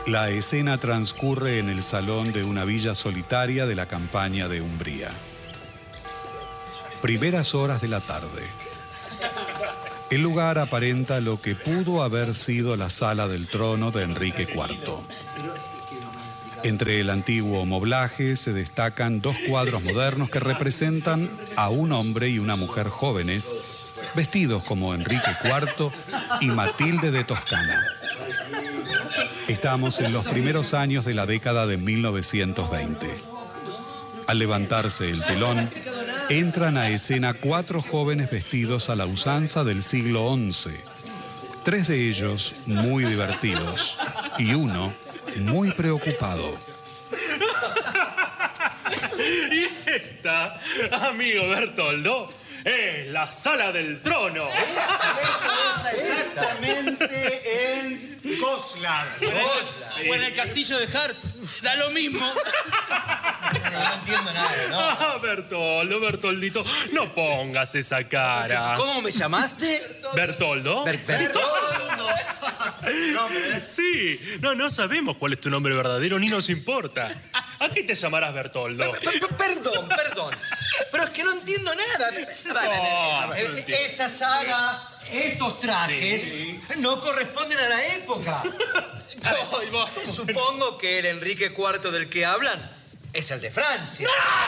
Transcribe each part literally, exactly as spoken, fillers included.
La escena transcurre en el salón de una villa solitaria de la campaña de Umbría. Primeras horas de la tarde. El lugar aparenta lo que pudo haber sido la sala del trono de Enrique cuarto. Entre el antiguo moblaje se destacan dos cuadros modernos que representan a un hombre y una mujer jóvenes, vestidos como Enrique cuarto y Matilde de Toscana. Estamos en los primeros años de la década de mil novecientos veinte. Al levantarse el telón, entran a escena cuatro jóvenes vestidos a la usanza del siglo once. Tres de ellos muy divertidos y uno muy preocupado. Y esta, amigo Bertoldo, es la sala del trono. Exactamente en Goslar. O en el castillo de Hertz. Da lo mismo. No entiendo nada, ¿no? Ah, Bertoldo, Bertoldito, no pongas esa cara. ¿Cómo me llamaste? ¿Bertoldo? Ber- Bertoldo. Sí, no, no sabemos cuál es tu nombre verdadero, ni nos importa. ¿A qué te llamarás Bertoldo? P- p- Perdón, perdón. Pero es que no entiendo nada. No, no Eh, entiendo. Esta saga, estos trajes, no corresponden a la época. Ay, vos. Supongo que el Enrique cuarto del que hablan es el de Francia.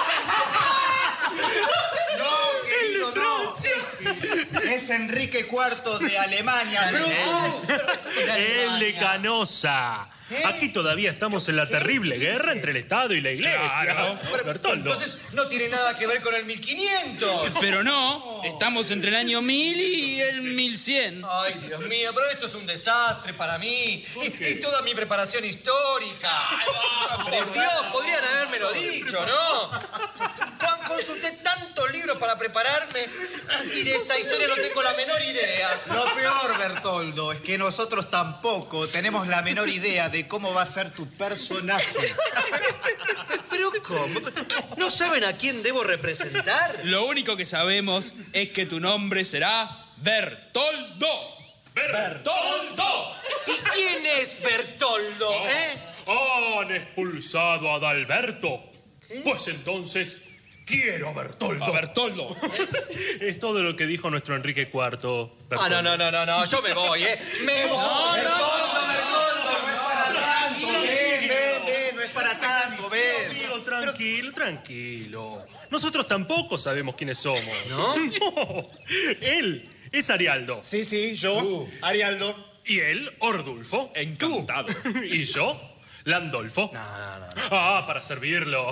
No, querido, no. Es Enrique cuarto de Alemania. ¡Brutus! El de Canosa. Aquí todavía estamos en la terrible guerra entre el Estado y la Iglesia. Claro. Bertoldo. Entonces no tiene nada que ver con el mil quinientos. Pero no, estamos entre el año mil y el mil cien. Ay, Dios mío, pero esto es un desastre para mí. Y, y toda mi preparación histórica. Por Dios, podrían habérmelo dicho, ¿no? Juan, consulté tantos libros para prepararme y de esta historia no tengo la menor idea. Lo peor, Bertoldo, es que nosotros tampoco tenemos la menor idea de cómo va a ser tu personaje. ¿Pero cómo? ¿No saben a quién debo representar? Lo único que sabemos es que tu nombre será Bertoldo. ¡Bertoldo! ¿Y quién es Bertoldo, eh? Han expulsado a Adalberto. Pues entonces, quiero a Bertoldo. A Bertoldo. Es todo lo que dijo nuestro Enrique cuarto. Ah, no, no, no, no, no, yo me voy, ¿eh? Me voy. Bertoldo, Bertoldo, no es para tanto. Ven, ven, ven, no es para tanto, ven. Tranquilo, tranquilo, tranquilo. Nosotros tampoco sabemos quiénes somos. ¿No? No. Él es Arialdo. Sí, sí, yo, Arialdo. Y él, Ordulfo. Encantado. Y yo, Landolfo. No, no, no. Ah, para servirlo.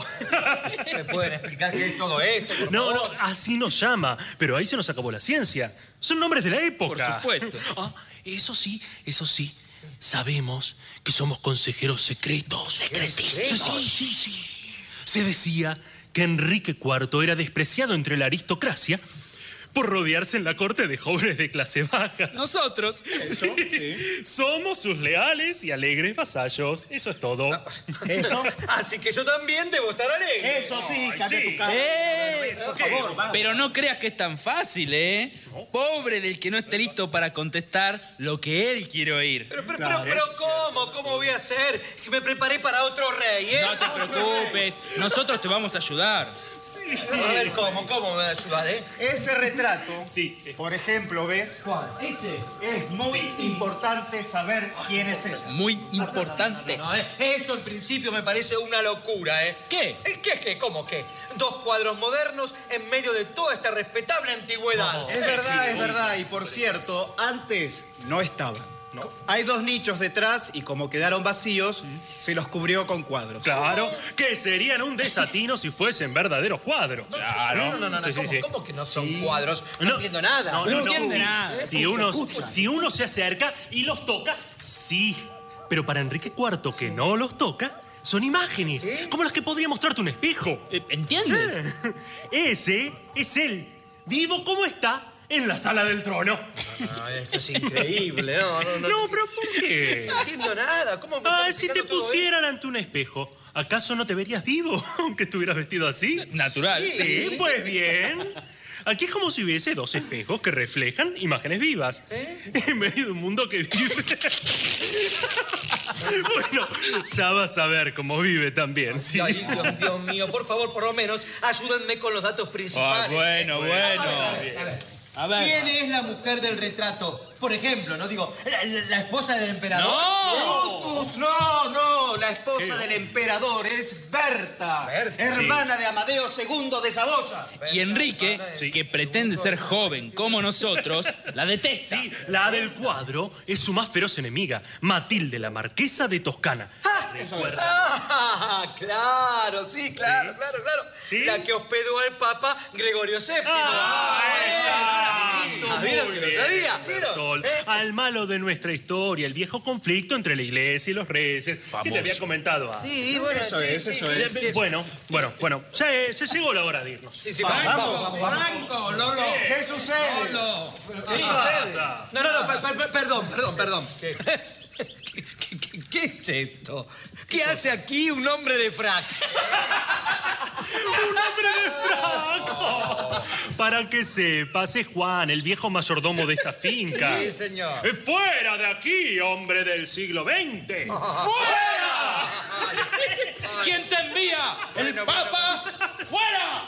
¿Me pueden explicar qué es todo esto, por No, no, favor? así nos llama. Pero ahí se nos acabó la ciencia. Son nombres de la época. Por supuesto. Ah, eso sí, eso sí. Sabemos que somos consejeros secretos. ¿Secretísimos? Sí, sí, sí, sí. Se decía que Enrique cuarto era despreciado entre la aristocracia por rodearse en la corte de jóvenes de clase baja. Nosotros. Sí. Somos sus leales y alegres vasallos. Eso es todo. Eso, Así que yo también debo estar alegre. eso sí, cambia sí. tu cara. ¡Eh! Por favor, vamos. Pero no creas que es tan fácil, ¿eh? Pobre del que no esté listo para contestar lo que él quiere oír. Pero, pero, pero, pero, ¿cómo? ¿Cómo voy a hacer si me preparé para otro rey, eh? No te preocupes, nosotros te vamos a ayudar. A ver, ¿cómo? ¿Cómo me van a ayudar, eh? Ese retrato, Sí. por ejemplo, ¿ves? Ese. Es muy importante saber quién es ella. Muy importante. No, eh, esto en principio me parece una locura, ¿eh? ¿Qué? ¿Eh, ¿Qué, qué? ¿Cómo qué? Dos cuadros modernos en medio de toda esta respetable antigüedad. Es verdad, es verdad. Y por cierto, antes no estaban. No. Hay dos nichos detrás y como quedaron vacíos, se los cubrió con cuadros. Claro, que serían un desatino si fuesen verdaderos cuadros. No, no, no, no, no. Sí, sí, ¿Cómo, sí. cómo que no son cuadros? No, entiendo nada. No, No no, entiende sí. nada. Si uno, si uno se acerca y los toca, sí. Pero para Enrique cuarto, que no los toca, son imágenes, como las que podría mostrarte un espejo. Eh, ¿Entiendes? Ese es él, vivo como está en la sala del trono. No, esto es increíble. No, no, no. No, pero ¿por qué? No entiendo nada. ¿Cómo me Ah, estás si te explicando todo pusieran ante un espejo, ¿acaso no te verías vivo aunque estuvieras vestido así? Natural. Sí, pues bien. Aquí es como si hubiese dos espejos que reflejan imágenes vivas. En medio de un mundo que vive Bueno, ya vas a ver cómo vive también, ¿sí? Ay, Dios, Dios mío, por favor, por lo menos, ayúdenme con los datos principales. Ah, bueno, bueno. A ver, a ver. ¿Quién es la mujer del retrato? Por ejemplo, no digo, la, la- la esposa del emperador. ¡No! Brutus, no, no. La esposa del emperador es Berta, Berta, hermana de Amadeo segundo de Saboya. Y Enrique, que pretende ser joven como nosotros, la detesta. Sí, la del cuadro es su más feroz enemiga, Matilde, la marquesa de Toscana. ¿Recuerda? Ah, claro, sí, claro, Sí. claro, claro. Sí. La que hospedó al Papa Gregorio séptimo. Ah, exacto. Ah, ¿vieron Muy que lo bien, sabía? Bertol. ¿Vieron? ¿Eh? Al malo de nuestra historia, el viejo conflicto entre la iglesia y los reyes. ¿Qué te había comentado antes? Sí, bueno, eso es, eso Eh, Bueno, bueno, bueno, ya, eh, se llegó la hora de irnos. Sí, sí, vamos, vamos, vamos. Franco, Lolo. ¿Qué sucede? Lolo. ¿Qué pasa? No, no, no, per- per- perdón, perdón, perdón. ¿Qué? ¿Qué, qué- qué- qué es esto? ¿Qué hace aquí un hombre de frac? ¡Un hombre de fraco! Para que sepas, es Juan, el viejo mayordomo de esta finca. Sí, señor. Eh, ¡Fuera de aquí, hombre del siglo veinte! ¡Fuera! ¿Quién te envía? ¿El Papa? ¡Fuera!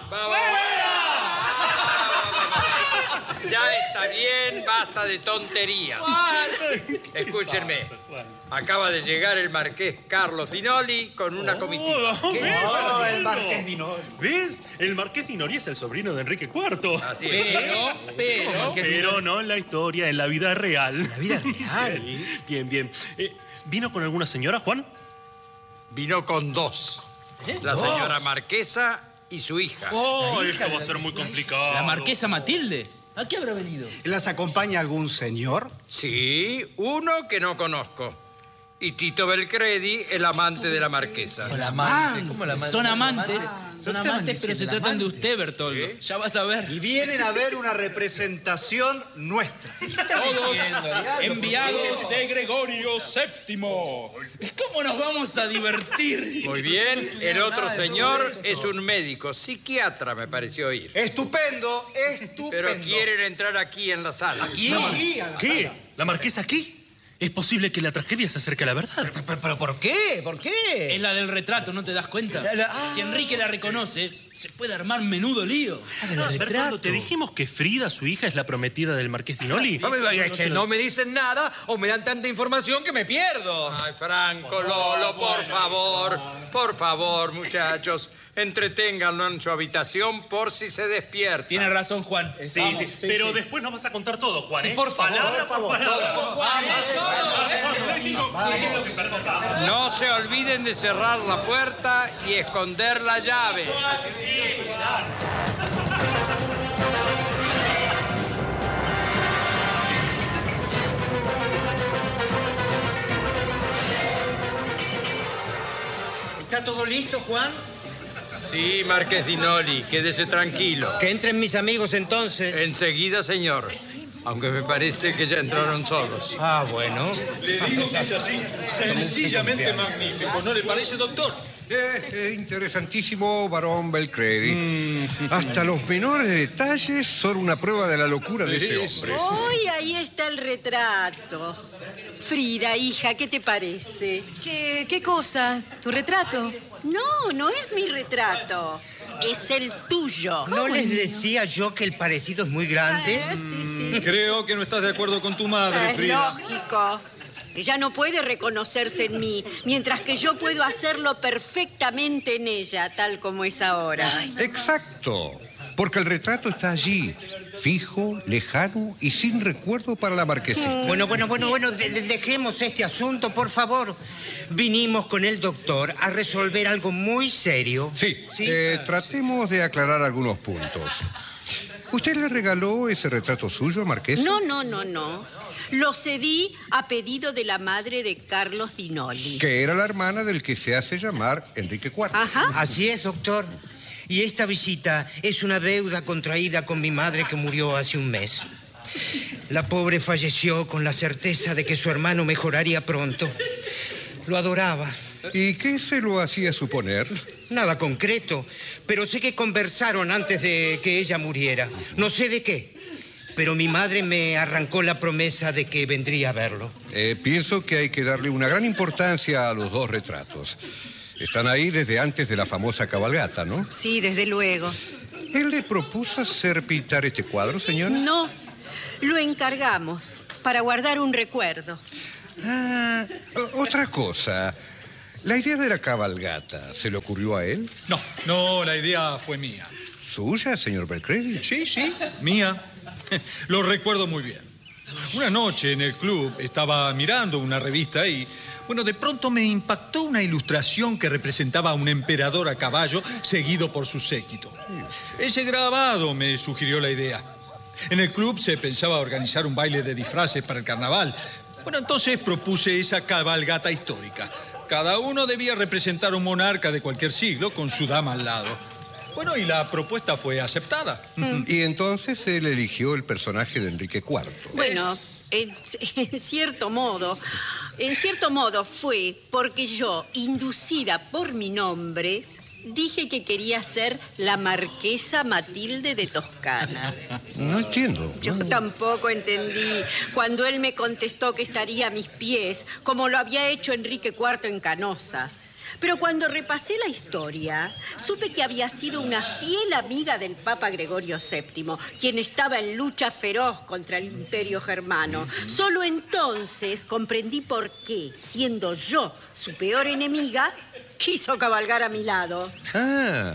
Ya está bien, basta de tonterías. Escúchenme. Acaba de llegar el marqués Carlos Dinoli con una comitiva. Oh, ¿ves? Oh, el marqués Dinoli. ¿Ves? El marqués Dinoli es el sobrino de Enrique cuarto. Así es. Pero, pero... Pero no en la historia, en la vida real. ¿La vida real? Bien, bien. Eh, ¿Vino con alguna señora, Juan? Vino con dos. La señora marquesa y su hija. Oh, esto va a ser muy complicado. ¿La marquesa Matilde? ¿A qué habrá venido? ¿Las acompaña algún señor? Sí, uno que no conozco. Y Tito Belcredi, el amante de la marquesa. La amante, ¿cómo la amante? Son amantes, son No te amantes, pero se diciendo tratan de amante. usted, Bertoldo. ¿Sí? Ya vas a ver. Y vienen a ver una representación nuestra. ¿Qué estás diciendo, Ariadno? Enviados de Gregorio séptimo. ¿Cómo nos vamos a divertir? Muy bien, el otro nada de señor todo esto. es un médico, psiquiatra, me pareció oír. Estupendo, estupendo. Pero quieren entrar aquí en la sala. Aquí, a la ¿Qué? sala. ¿La marquesa aquí? Es posible que la tragedia se acerque a la verdad. ¿Pero, pero por qué? ¿Por qué? Es la del retrato, ¿no te das cuenta? La- la- ah. Si Enrique la reconoce, se puede armar menudo lío. La del Ah, retrato. Bertoldo, ¿te dijimos que Frida, su hija, es la prometida del marqués Dinoli? Hombre, es que no me dicen nada o me dan tanta información que me pierdo. Ay, Franco, Lolo, por favor, por favor, muchachos, entreténganlo en su habitación por si se despierta. Tiene razón, Juan. Sí, sí, pero después nos vas a contar todo, Juan. Sí, ¿eh? por favor, Palabra por por favor. palabra. No se olviden de cerrar la puerta y esconder la llave. ¿Está todo listo, Juan? Sí, Marqués Dinoli, quédese tranquilo. Que entren mis amigos entonces. Enseguida, señor. Aunque me parece que ya entraron solos. Ah, bueno. Le digo que es así, sencillamente magnífico. ¿No le parece, doctor? Eh, eh, interesantísimo, varón Belcredi. Hasta los menores detalles son una prueba de la locura de ese hombre. ¡Uy, ahí está el retrato! Frida, hija, ¿qué te parece? ¿Qué, qué cosa? ¿Tu retrato? No, no es mi retrato. Es el tuyo. ¿No les decía yo que el parecido es muy grande? Eh, sí, sí. Creo que no estás de acuerdo con tu madre, Es Frida. lógico. Ella no puede reconocerse en mí, mientras que yo puedo hacerlo perfectamente en ella, tal como es ahora. Exacto, porque el retrato está allí, fijo, lejano y sin recuerdo para la marquesita. Bueno, bueno, bueno, bueno, de- de- dejemos este asunto, por favor. Vinimos con el doctor a resolver algo muy serio. Sí, eh, tratemos de aclarar algunos puntos. ¿Usted le regaló ese retrato suyo, marquesa? No, no, no, no. Lo cedí a pedido de la madre de Carlos Dinoli. Que era la hermana del que se hace llamar Enrique cuarto. Ajá. Así es, doctor. Y esta visita es una deuda contraída con mi madre que murió hace un mes. La pobre falleció con la certeza de que su hermano mejoraría pronto. Lo adoraba. ¿Y qué se lo hacía suponer? Nada concreto, pero sé que conversaron antes de que ella muriera. No sé de qué. pero mi madre me arrancó la promesa de que vendría a verlo. Eh, pienso que hay que darle una gran importancia a los dos retratos. Están ahí desde antes de la famosa cabalgata, ¿no? Sí, desde luego. ¿Él le propuso hacer pintar este cuadro, señora? No, lo encargamos para guardar un recuerdo. Ah, otra cosa. ¿La idea de la cabalgata se le ocurrió a él? No, no, la idea fue mía. ¿Suya, señor Belcredi? Sí, sí, mía. Lo recuerdo muy bien. Una noche en el club estaba mirando una revista y, bueno, de pronto me impactó una ilustración que representaba a un emperador a caballo seguido por su séquito. Ese grabado me sugirió la idea. En el club se pensaba organizar un baile de disfraces para el carnaval. Bueno, entonces propuse esa cabalgata histórica. Cada uno debía representar un monarca de cualquier siglo con su dama al lado. Bueno, y la propuesta fue aceptada. Mm. Y entonces él eligió el personaje de Enrique cuarto. Bueno, en, en cierto modo, en cierto modo fue porque yo, inducida por mi nombre, dije que quería ser la marquesa Matilde de Toscana. No entiendo. Yo tampoco entendí cuando él me contestó que estaría a mis pies, como lo había hecho Enrique cuarto en Canosa. Pero cuando repasé la historia, supe que había sido una fiel amiga del Papa Gregorio séptimo, quien estaba en lucha feroz contra el Imperio Germano. Solo entonces comprendí por qué, siendo yo su peor enemiga, quiso cabalgar a mi lado. Ah,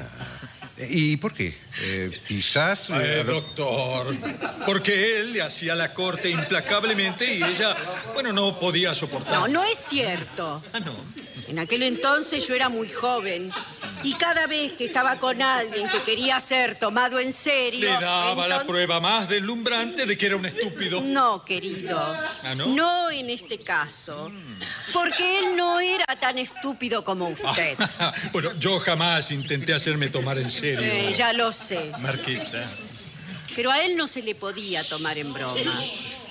¿y por qué? Eh, quizás... Eh, doctor, porque él le hacía la corte implacablemente y ella, bueno, no podía soportar. No, no es cierto. Ah, no. En aquel entonces yo era muy joven y cada vez que estaba con alguien que quería ser tomado en serio... Le daba entonces... la prueba más deslumbrante de que era un estúpido. No, querido. ¿Ah, no? No en este caso. Porque él no era tan estúpido como usted. Bueno, yo jamás intenté hacerme tomar en serio. Eh, ya lo sé. Marquesa. Pero a él no se le podía tomar en broma.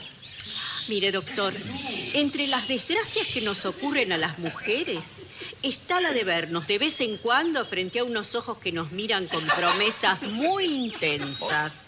Mire, doctor, entre las desgracias que nos ocurren a las mujeres está la de vernos de vez en cuando frente a unos ojos que nos miran con promesas muy intensas.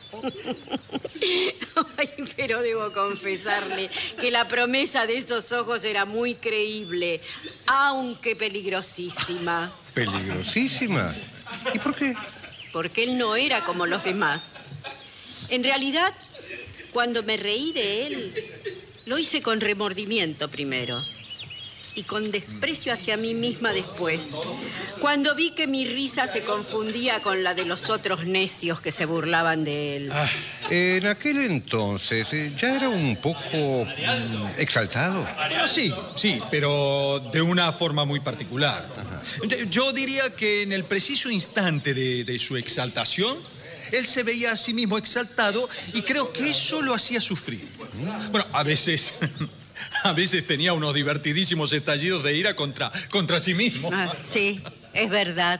Ay, pero debo confesarle que la promesa de esos ojos era muy creíble, aunque peligrosísima. ¿Peligrosísima? ¿Y por qué? Porque él no era como los demás. En realidad, cuando me reí de él, lo hice con remordimiento primero y con desprecio hacia mí misma después, cuando vi que mi risa se confundía con la de los otros necios que se burlaban de él. Ah, en aquel entonces, eh, ¿ya era un poco mm, exaltado? Bueno, sí, sí, pero de una forma muy particular. Ajá. Yo diría que en el preciso instante de, de su exaltación, él se veía a sí mismo exaltado y creo que eso lo hacía sufrir. Bueno, a veces, a veces tenía unos divertidísimos estallidos de ira contra, contra sí mismo. Ah, sí, es verdad.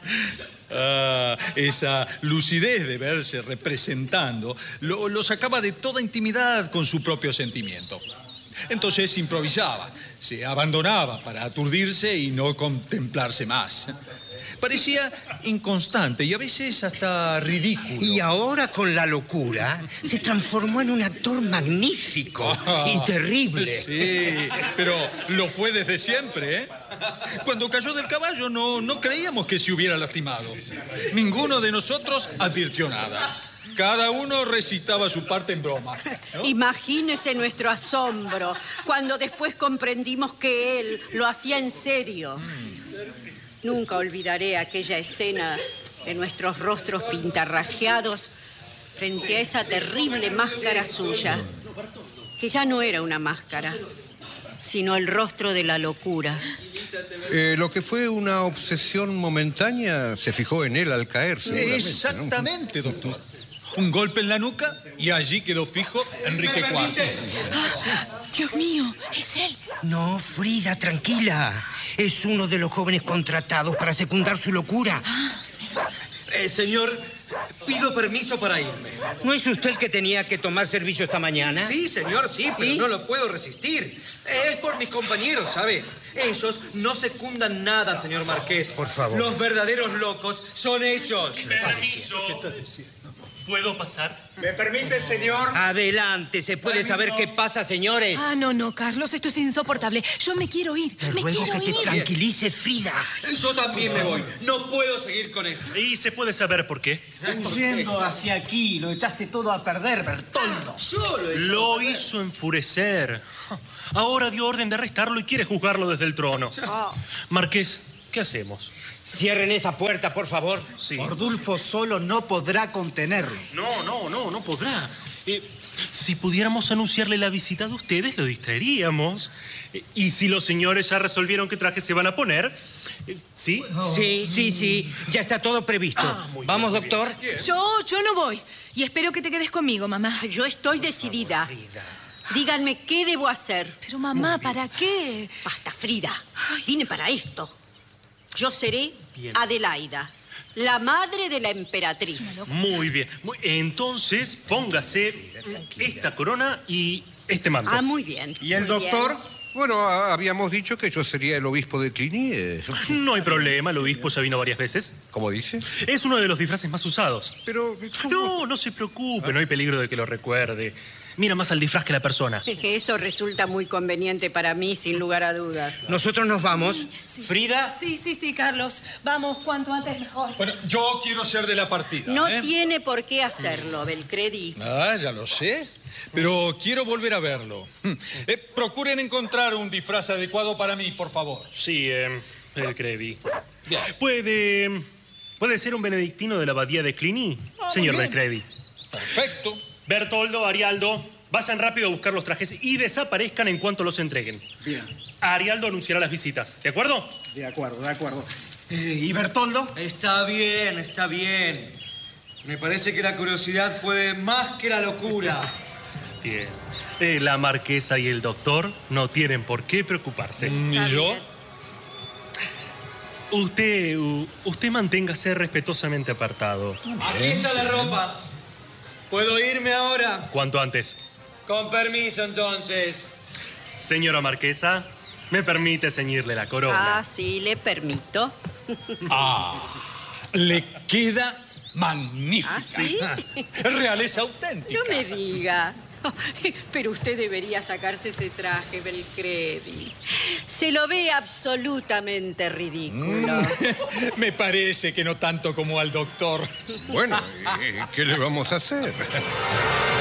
Ah, esa lucidez de verse representando lo, lo sacaba de toda intimidad con su propio sentimiento. Entonces improvisaba, se abandonaba para aturdirse y no contemplarse más. Parecía inconstante y a veces hasta ridículo. Y ahora con la locura se transformó en un actor magnífico ah, y terrible. Sí, pero lo fue desde siempre, ¿eh? Cuando cayó del caballo no, no creíamos que se hubiera lastimado. Ninguno de nosotros advirtió nada. Cada uno recitaba su parte en broma, ¿no? Imagínese nuestro asombro cuando después comprendimos que él lo hacía en serio. Mm. Nunca olvidaré aquella escena de nuestros rostros pintarrajeados frente a esa terrible máscara suya, que ya no era una máscara, sino el rostro de la locura. Eh, lo que fue una obsesión momentánea se fijó en él al caer, seguramente. Exactamente, ¿no? Doctor. Un golpe en la nuca y allí quedó fijo Enrique cuarto. Ah, Dios mío, es él. No, Frida, tranquila. Es uno de los jóvenes contratados para secundar su locura. Eh, señor, pido permiso para irme. ¿No es usted el que tenía que tomar servicio esta mañana? Sí, señor, sí, pero ¿Sí? no lo puedo resistir. Es por mis compañeros, ¿sabe? Ellos no secundan nada, señor Marqués. Por favor. Los verdaderos locos son ellos. Permiso. ¿Qué estás diciendo? ¿Puedo pasar? ¿Me permite, señor? Adelante, ¿se puede Permiso. saber qué pasa, señores? Ah, no, no, Carlos, esto es insoportable. Yo me quiero ir. Te me ruego quiero que te ir. tranquilice, Frida. Yo también me voy. No puedo seguir con esto. ¿Y se puede saber por qué? Huyendo hacia aquí, lo echaste todo a perder, Bertoldo. Yo lo he hecho Lo perder. hizo enfurecer. Ahora dio orden de arrestarlo y quiere juzgarlo desde el trono. Marqués, ¿qué hacemos? Cierren esa puerta, por favor. Sí. Ordulfo solo no podrá contenerlo. No, no, no, no podrá. Eh, si pudiéramos anunciarle la visita de ustedes, lo distraeríamos. Eh, y si los señores ya resolvieron qué traje se van a poner, eh, ¿sí? Sí, sí, sí. Ya está todo previsto. Ah, muy Vamos, bien, muy doctor. Yo, yo no voy. Y espero que te quedes conmigo, mamá. Yo estoy decidida. Díganme qué debo hacer. Pero mamá, ¿para qué? Basta, Frida. Vine para esto. Yo seré Bien. Adelaida, la madre de la emperatriz. Muy bien. Muy- Entonces, póngase esta corona y este manto. Ah, muy bien. ¿Y el muy doctor? bien. Bueno, a- habíamos dicho que yo sería el obispo de Cluny. eh. No hay problema, el obispo ya vino varias veces. ¿Cómo dice? Es uno de los disfraces más usados. Pero... No, no se preocupe, no hay peligro de que lo recuerde. Mira más al disfraz que la persona. Eso resulta muy conveniente para mí, sin lugar a dudas. Nosotros nos vamos. Frida. Sí, sí, sí, Carlos. Vamos, cuanto antes mejor. Bueno, yo quiero ser de la partida. No ¿eh? tiene por qué hacerlo, Belcredi. Ah, ya lo sé. Pero quiero volver a verlo. Eh, procuren encontrar un disfraz adecuado para mí, por favor. Sí, eh, el Credi. Bien. Puede. ¿Puede ser un benedictino de la abadía de Cluny, señor del Credi? Perfecto. Bertoldo, Arialdo, vayan rápido a buscar los trajes y desaparezcan en cuanto los entreguen. Bien. Arialdo anunciará las visitas, ¿de acuerdo? De acuerdo, de acuerdo. Eh, ¿Y Bertoldo? Está bien, está bien. Me parece que la curiosidad puede más que la locura. Bien. Eh, la marquesa y el doctor no tienen por qué preocuparse. ¿Y yo? Usted, u- usted manténgase respetuosamente apartado. Aquí está la ropa. ¿Puedo irme ahora? Cuanto antes. Con permiso, entonces. Señora marquesa, ¿me permite ceñirle la corona? Ah, sí, le permito. Ah, le queda magnífica. ¿Ah, sí? Realeza auténtica. No me diga. Pero usted debería sacarse ese traje, Belcredi. Se lo ve absolutamente ridículo. Me parece que no tanto como al doctor. Bueno, ¿y qué le vamos a hacer?